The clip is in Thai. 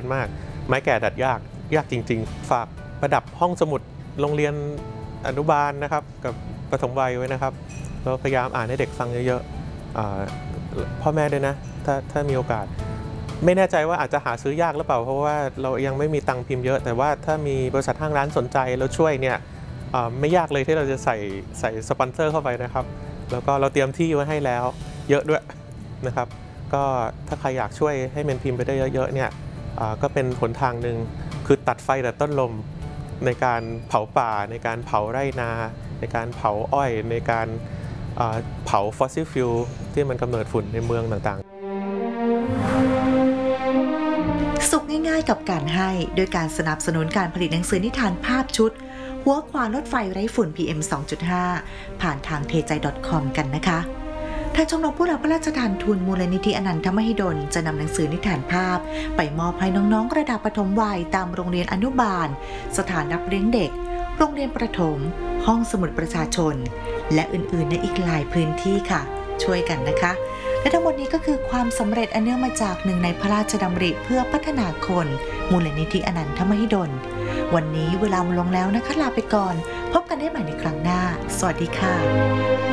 มากไม้แก่ดัดยากจริงๆฝากประดับห้องสมุดโรงเรียนอนุบาลนะครับกับประถมวัยไว้นะครับแล้วพยายามอ่านให้เด็กฟังเยอะๆพ่อแม่ด้วยนะถ้ามีโอกาสไม่แน่ใจว่าอาจจะหาซื้อยากหรือเปล่าเพราะว่าเรายังไม่มีตังค์พิมพ์เยอะแต่ว่าถ้ามีบริษัทห้างร้านสนใจแล้วช่วยเนี่ยไม่ยากเลยที่เราจะใส่สปอนเซอร์เข้าไปนะครับแล้วก็เราเตรียมที่ไว้ให้แล้วเยอะด้วยนะครับก็ถ้าใครอยากช่วยให้มันพิมพ์ไปได้เยอะๆเนี่ยก็เป็นหนทางหนึ่งคือตัดไฟแต่ต้นลมในการเผาป่าในการเผาไร่นาในการเผาอ้อยในการเผาฟอสซิลฟิวที่มันกำเนิดฝุ่นในเมืองต่างๆสุขง่ายๆกับการให้โดยการสนับสนุนการผลิตหนังสือนิทานภาพชุดหัวขวานรถไฟไร้ฝุ่น PM 2.5 ผ่านทางเทใจ .com กันนะคะทางชมรมผู้รับพระราชทานทุนมูลนิธิอนันทมหิดลจะนำหนังสือนิทานภาพไปมอบให้น้องๆระดับประถมวัยตามโรงเรียนอนุบาลสถานรับเลี้ยงเด็กโรงเรียนประถมห้องสมุดประชาชนและอื่นๆในอีกหลายพื้นที่ค่ะช่วยกันนะคะและทั้งหมดนี้ก็คือความสำเร็จอันเนื่องมาจากหนึ่งในพระราชดำริเพื่อพัฒนาคนมูลนิธิอนันทมหิดลวันนี้เวลาหมดลงแล้วนะคะลาไปก่อนพบกันได้ใหม่ในครั้งหน้าสวัสดีค่ะ